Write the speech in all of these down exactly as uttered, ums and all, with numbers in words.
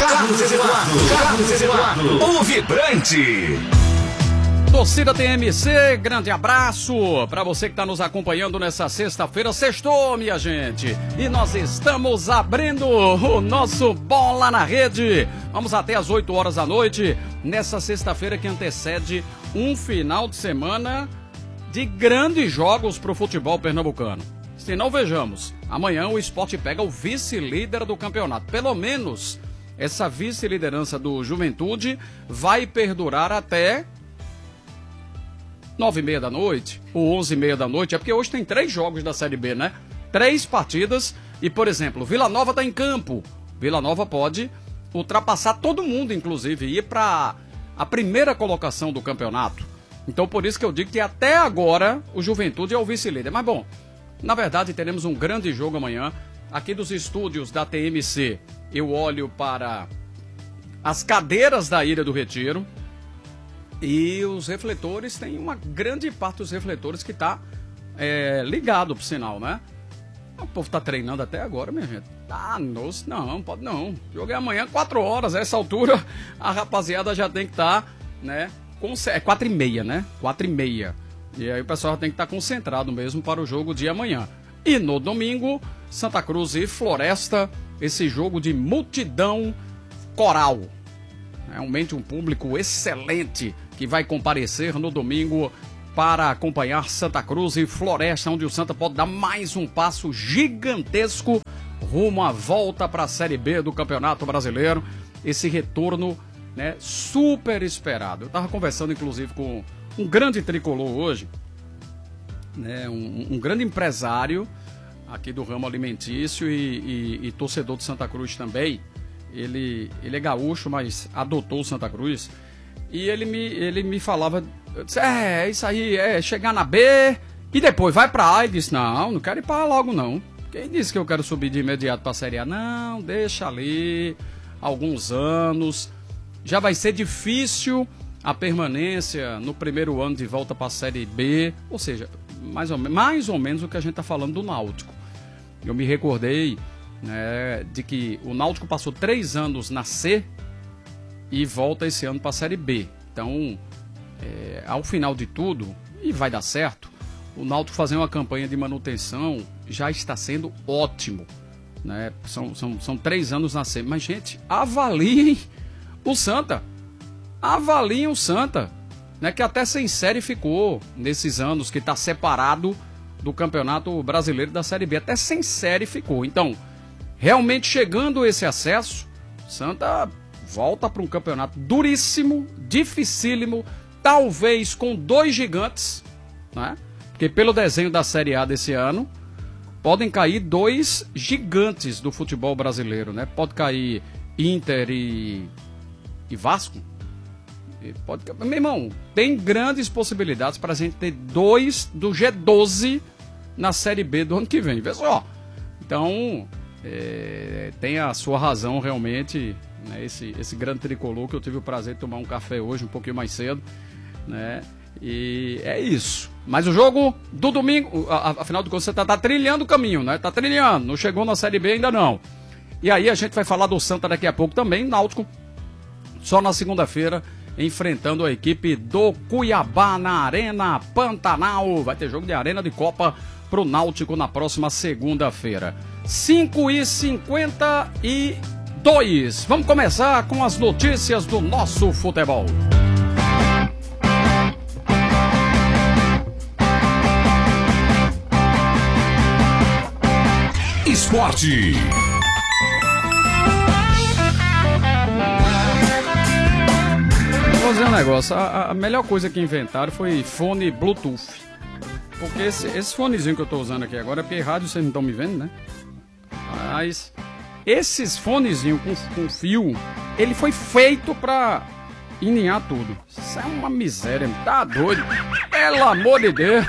Carlos Eduardo, Carlos Eduardo, o vibrante. Torcida T M C, grande abraço para você que está nos acompanhando nessa sexta-feira. Sextou, minha gente, e nós estamos abrindo o nosso Bola na Rede. Vamos até às oito horas da noite, nessa sexta-feira que antecede um final de semana de grandes jogos para o futebol pernambucano. Se não, vejamos, amanhã o Sport pega o vice-líder do campeonato. Pelo menos essa vice-liderança do Juventude vai perdurar até nove e meia da noite, ou onze e meia da noite, é porque hoje tem três jogos da Série B, né? Três partidas e, por exemplo, Vila Nova está em campo. Vila Nova pode ultrapassar todo mundo, inclusive, e ir para a primeira colocação do campeonato. Então, por isso que eu digo que até agora o Juventude é o vice-líder. Mas, bom, na verdade, teremos um grande jogo amanhã. Aqui dos estúdios da T M C, eu olho para as cadeiras da Ilha do Retiro. E os refletores, tem uma grande parte dos refletores que está é, ligado pro sinal, né? O povo tá treinando até agora, minha gente. Ah, nossa, não, pode não. Jogo é amanhã, quatro horas, a essa altura a rapaziada já tem que estar, tá, né? Com, é quatro e meia, né? Quatro e meia. E aí o pessoal tem que estar tá concentrado mesmo para o jogo de amanhã. E no domingo, Santa Cruz e Floresta, esse jogo de multidão coral. Realmente um público excelente que vai comparecer no domingo para acompanhar Santa Cruz e Floresta, onde o Santa pode dar mais um passo gigantesco rumo à volta para a Série B do Campeonato Brasileiro. Esse retorno, né, super esperado. Eu estava conversando, inclusive, com um grande tricolor hoje, né, um, um grande empresário aqui do ramo alimentício e, e, e torcedor de Santa Cruz também. Ele, ele é gaúcho, mas adotou Santa Cruz. E ele me, ele me falava, eu disse, é, isso aí, é chegar na B e depois vai pra A. Ele disse, não, não quero ir pra A logo não. Quem disse que eu quero subir de imediato pra Série A? Não, deixa ali, alguns anos. Já vai ser difícil a permanência no primeiro ano de volta pra Série B. Ou seja, mais ou, mais ou menos o que a gente tá falando do Náutico. Eu me recordei, né, de que o Náutico passou três anos na C e volta esse ano para a Série B. Então, é, ao final de tudo, e vai dar certo, o Náutico fazer uma campanha de manutenção já está sendo ótimo, né? São, são, são três anos na C. Mas, gente, avaliem o Santa. Avaliem o Santa, né? Que até sem série ficou nesses anos que está separado do Campeonato Brasileiro da Série B. Até sem série ficou. Então, realmente chegando esse acesso, Santa volta para um campeonato duríssimo, dificílimo, talvez com dois gigantes, né? Porque pelo desenho da Série A desse ano, podem cair dois gigantes do futebol brasileiro, né? Pode cair Inter e, e Vasco. E pode... Meu irmão, tem grandes possibilidades para a gente ter dois do G doze na Série B do ano que vem. Vê só. Então, é, tem a sua razão realmente, né, esse, esse grande tricolor que eu tive o prazer de tomar um café hoje, um pouquinho mais cedo, né? E é isso. Mas o jogo do domingo, afinal de contas, você tá, tá trilhando o caminho, né? Tá trilhando, não chegou na Série B ainda não. E aí a gente vai falar do Santa daqui a pouco também, Náutico, só na segunda-feira, enfrentando a equipe do Cuiabá na Arena Pantanal. Vai ter jogo de Arena de Copa pro Náutico na próxima segunda-feira. cinco e cinquenta e dois. Vamos começar com as notícias do nosso futebol. Esporte. Vou dizer um negócio, a, a melhor coisa que inventaram foi fone Bluetooth. Porque esse, esse fonezinho que eu tô usando aqui agora, é porque rádio vocês não estão me vendo, né? Mas esses fonezinhos com, com fio, ele foi feito pra ininhar tudo. Isso é uma miséria, tá doido? Pelo amor de Deus!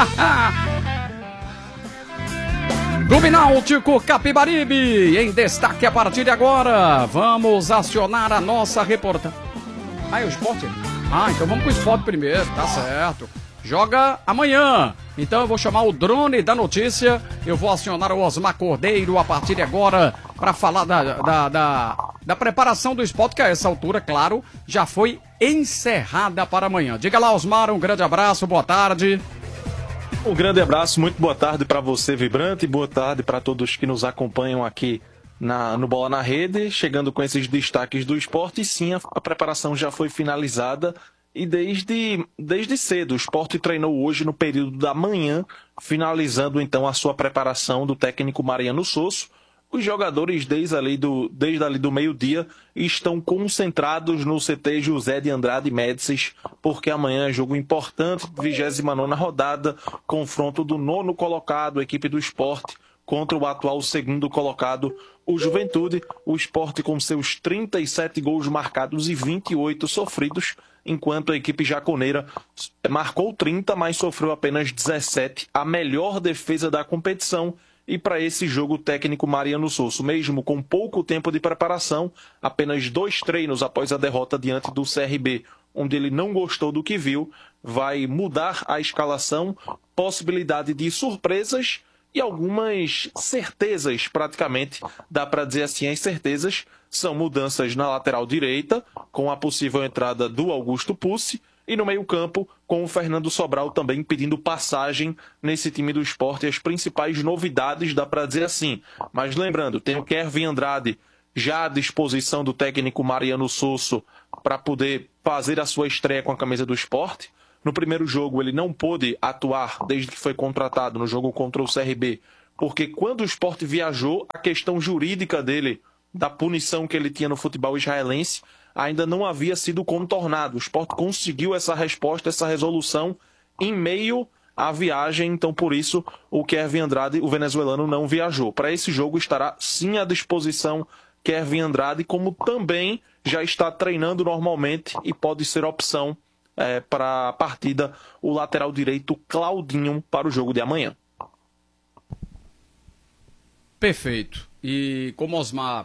Clube Náutico Capibaribe, em destaque a partir de agora. Vamos acionar a nossa reportagem. Ah, é o esporte? Ah, então vamos pro esporte primeiro, tá certo. Joga amanhã. Então eu vou chamar o drone da notícia. Eu vou acionar o Osmar Cordeiro a partir de agora para falar da, da, da, da preparação do Sport, que a essa altura, claro, já foi encerrada para amanhã. Diga lá, Osmar, um grande abraço, boa tarde. Um grande abraço, muito boa tarde para você, Vibrante, e boa tarde para todos que nos acompanham aqui na, no Bola na Rede, chegando com esses destaques do esporte. E sim, a, a preparação já foi finalizada e desde, desde cedo o esporte treinou hoje no período da manhã, finalizando então a sua preparação do técnico Mariano Sosso. Os jogadores desde ali do, desde ali do meio-dia estão concentrados no C T José de Andrade Médicis, porque amanhã é jogo importante, vigésima nona rodada, confronto do nono colocado, equipe do Sport, contra o atual segundo colocado, o Juventude. O Sport com seus trinta e sete gols marcados e vinte e oito sofridos, enquanto a equipe jaconeira marcou trinta, mas sofreu apenas dezessete, a melhor defesa da competição. E para esse jogo, o técnico Mariano Sosso, mesmo com pouco tempo de preparação, apenas dois treinos após a derrota diante do C R B, onde ele não gostou do que viu, vai mudar a escalação, possibilidade de surpresas e algumas certezas, praticamente, dá para dizer assim, as certezas são mudanças na lateral direita, com a possível entrada do Augusto Pucci, e no meio-campo, com o Fernando Sobral também pedindo passagem nesse time do Sport. E as principais novidades, dá para dizer assim. Mas lembrando, tem o Kevin Andrade já à disposição do técnico Mariano Sosso para poder fazer a sua estreia com a camisa do Sport. No primeiro jogo ele não pôde atuar desde que foi contratado no jogo contra o C R B, porque quando o Sport viajou, a questão jurídica dele, da punição que ele tinha no futebol israelense, ainda não havia sido contornado. O Sport conseguiu essa resposta, essa resolução em meio à viagem, então por isso o Kevin Andrade, o venezuelano, não viajou. Para esse jogo estará sim à disposição Kevin Andrade, como também já está treinando normalmente e pode ser opção é, para a partida o lateral direito Claudinho para o jogo de amanhã. Perfeito. E como Osmar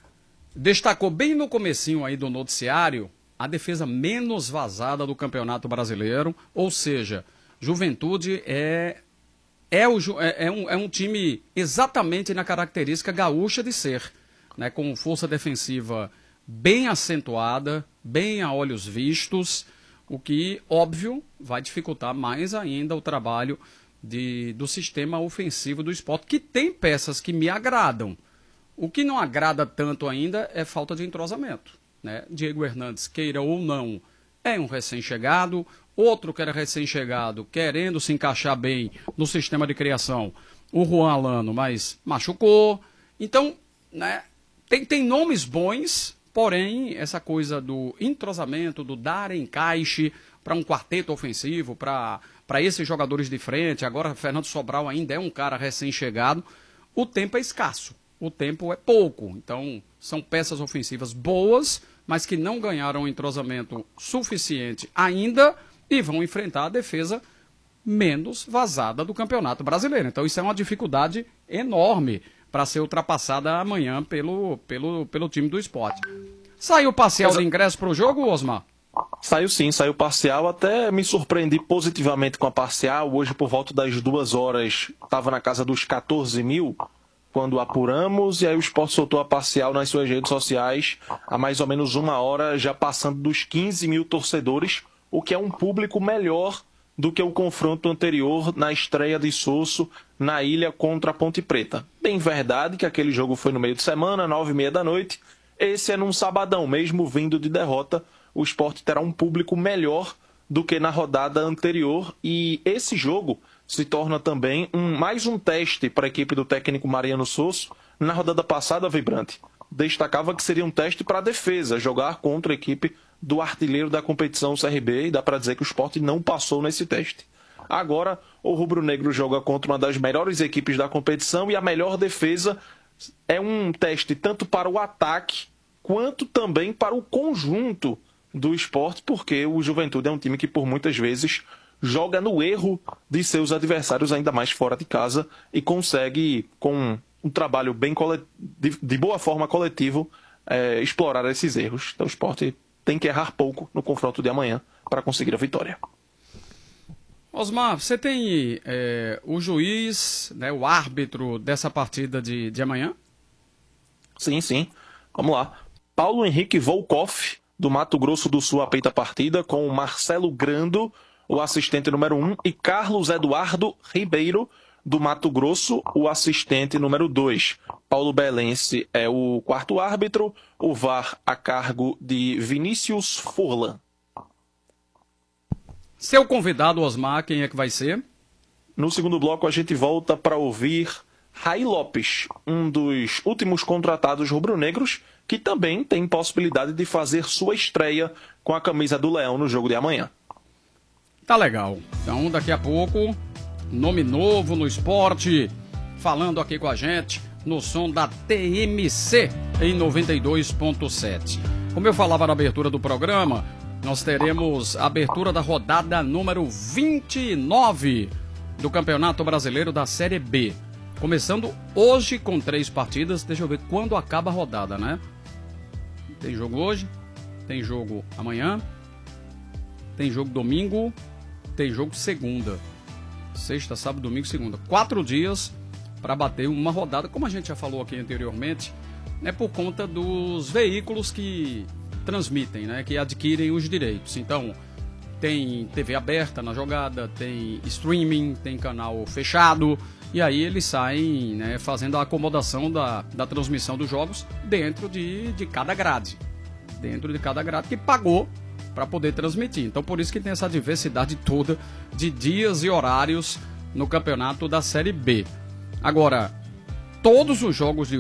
destacou bem no comecinho aí do noticiário, a defesa menos vazada do Campeonato Brasileiro, ou seja, Juventude é, é, o, é, é, um, é um time exatamente na característica gaúcha de ser, né, com força defensiva bem acentuada, bem a olhos vistos, o que, óbvio, vai dificultar mais ainda o trabalho de, do sistema ofensivo do Sport, que tem peças que me agradam. O que não agrada tanto ainda é falta de entrosamento, né? Diego Hernandes, queira ou não, é um recém-chegado, outro que era recém-chegado, querendo se encaixar bem no sistema de criação, o Juan Alano, mas machucou. Então, né, tem, tem nomes bons, porém, essa coisa do entrosamento, do dar encaixe para um quarteto ofensivo, para esses jogadores de frente, agora Fernando Sobral ainda é um cara recém-chegado, o tempo é escasso. O tempo é pouco, então são peças ofensivas boas, mas que não ganharam entrosamento suficiente ainda e vão enfrentar a defesa menos vazada do Campeonato Brasileiro. Então isso é uma dificuldade enorme para ser ultrapassada amanhã pelo, pelo, pelo time do Sport. Saiu parcial de ingresso para o jogo, Osmar? Saiu sim, saiu parcial, até me surpreendi positivamente com a parcial. Hoje por volta das duas horas estava na casa dos quatorze mil, quando apuramos, e aí o Sport soltou a parcial nas suas redes sociais há mais ou menos uma hora, já passando dos quinze mil torcedores, o que é um público melhor do que o confronto anterior na estreia de Sosso na ilha contra a Ponte Preta. Bem verdade que aquele jogo foi no meio de semana, nove e meia da noite, esse é num sabadão, mesmo vindo de derrota, o Sport terá um público melhor do que na rodada anterior, e esse jogo se torna também um, mais um teste para a equipe do técnico Mariano Sosso. Na rodada passada, Vibrante, destacava que seria um teste para a defesa, jogar contra a equipe do artilheiro da competição, o C R B, e dá para dizer que o Sport não passou nesse teste. Agora, o rubro-negro joga contra uma das melhores equipes da competição e a melhor defesa é um teste tanto para o ataque quanto também para o conjunto do Sport, porque o Juventude é um time que por muitas vezes joga no erro de seus adversários, ainda mais fora de casa, e consegue, com um trabalho bem colet... de, de boa forma coletivo, é, explorar esses erros. Então o Sport tem que errar pouco no confronto de amanhã para conseguir a vitória. Osmar, você tem é, o juiz, né, o árbitro dessa partida de, de amanhã? Sim, sim. Vamos lá. Paulo Henrique Volkoff, do Mato Grosso do Sul, apeita a partida, com o Marcelo Grando, o assistente número um, e Carlos Eduardo Ribeiro, do Mato Grosso, o assistente número dois. Paulo Belense é o quarto árbitro, o V A R a cargo de Vinícius Furlan. Seu convidado, Osmar, quem é que vai ser? No segundo bloco a gente volta para ouvir Rai Lopes, um dos últimos contratados rubro-negros, que também tem possibilidade de fazer sua estreia com a camisa do Leão no jogo de amanhã. Tá legal. Então, daqui a pouco, nome novo no esporte, falando aqui com a gente no som da T M C em noventa e dois ponto sete. Como eu falava na abertura do programa, nós teremos a abertura da rodada número vinte e nove do Campeonato Brasileiro da Série B. Começando hoje com três partidas. Deixa eu ver quando acaba a rodada, né? Tem jogo hoje, tem jogo amanhã, tem jogo domingo, tem jogo segunda. Sexta, sábado, domingo, segunda. Quatro dias para bater uma rodada, como a gente já falou aqui anteriormente, né, por conta dos veículos que transmitem, né, que adquirem os direitos. Então, tem T V aberta na jogada, tem streaming, tem canal fechado, e aí eles saem, né, fazendo a acomodação da, da transmissão dos jogos dentro de, de cada grade. Dentro de cada grade que pagou para poder transmitir. Então, por isso que tem essa diversidade toda de dias e horários no campeonato da Série B. Agora, todos os jogos de